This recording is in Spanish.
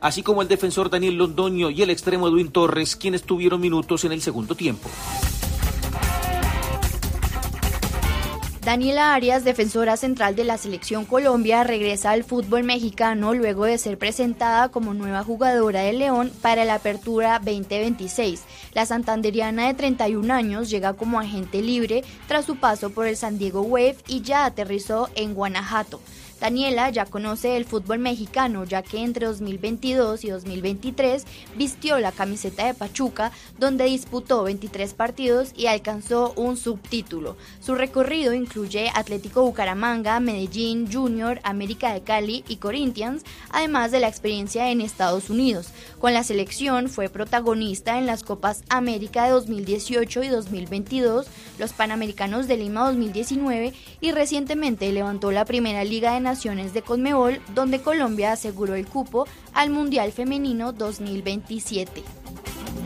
así como el defensor Daniel Londoño y el extremo Edwin Torres, quienes tuvieron minutos en el segundo tiempo. Daniela Arias, defensora central de la Selección Colombia, regresa al fútbol mexicano luego de ser presentada como nueva jugadora del León para la Apertura 2026. La santanderiana de 31 años llega como agente libre tras su paso por el San Diego Wave y ya aterrizó en Guanajuato. Daniela ya conoce el fútbol mexicano, ya que entre 2022 y 2023 vistió la camiseta de Pachuca, donde disputó 23 partidos y alcanzó un subtítulo. Su recorrido incluye Atlético Bucaramanga, Medellín, Junior, América de Cali y Corinthians, además de la experiencia en Estados Unidos. Con la selección fue protagonista en las Copas América de 2018 y 2022, los Panamericanos de Lima 2019 y recientemente levantó la primera Liga de Naciones de Conmebol, donde Colombia aseguró el cupo al Mundial Femenino 2027.